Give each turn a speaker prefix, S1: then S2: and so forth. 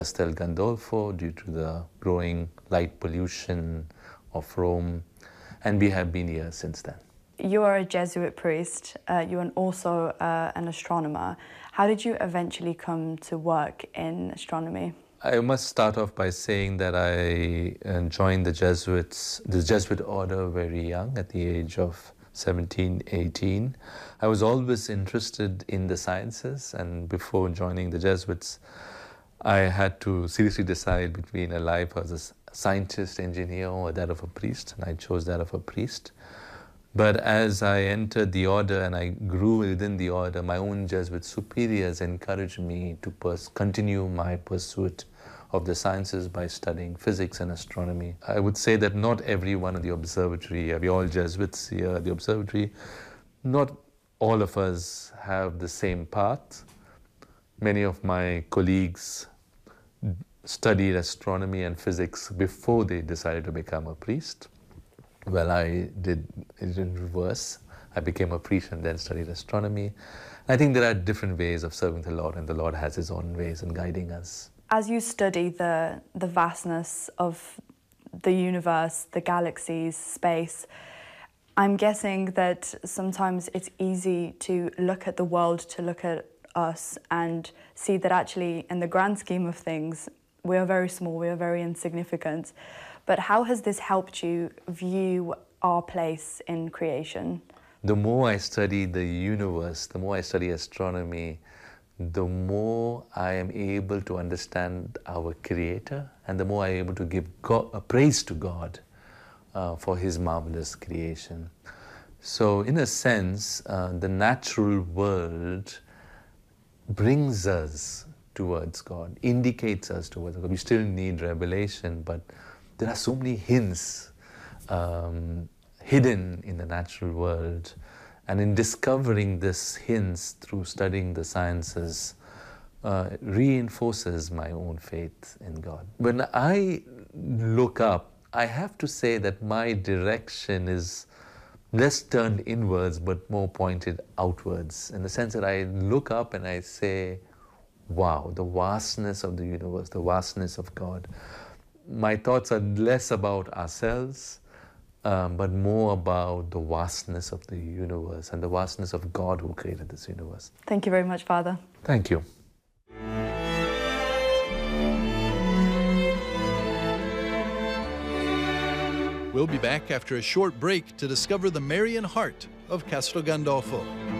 S1: Castel Gandolfo due to the growing light pollution of Rome, and we have been here since then.
S2: You are a Jesuit priest, you're also an astronomer. How did you eventually come to work in astronomy?
S1: I must start off by saying that I joined the Jesuit order very young, at the age of 17, 18. I was always interested in the sciences, and before joining the Jesuits, I had to seriously decide between a life as a scientist, engineer, or that of a priest, and I chose that of a priest. But as I entered the order and I grew within the order, my own Jesuit superiors encouraged me to continue my pursuit of the sciences by studying physics and astronomy. I would say that not everyone at the observatory, we all Jesuits here at the observatory, not all of us have the same path. Many of my colleagues studied astronomy and physics before they decided to become a priest. Well, I did it in reverse. I became a priest and then studied astronomy. I think there are different ways of serving the Lord, and the Lord has His own ways in guiding us.
S2: As you study the vastness of the universe, the galaxies, space, I'm guessing that sometimes it's easy to look at the world, to look at us and see that actually in the grand scheme of things, we are very small, we are very insignificant. But how has this helped you view our place in creation?
S1: The more I study the universe, the more I study astronomy, the more I am able to understand our Creator, and the more I am able to give praise to God for His marvelous creation. So in a sense, the natural world brings us towards God, indicates us towards God. We still need revelation, but there are so many hints hidden in the natural world. And in discovering these hints through studying the sciences, reinforces my own faith in God. When I look up, I have to say that my direction is less turned inwards, but more pointed outwards, in the sense that I look up and I say, wow, the vastness of the universe, the vastness of God. My thoughts are less about ourselves, but more about the vastness of the universe and the vastness of God who created this universe.
S2: Thank you very much, Father.
S1: Thank you.
S3: We'll be back after a short break to discover the Marian heart of Castel Gandolfo.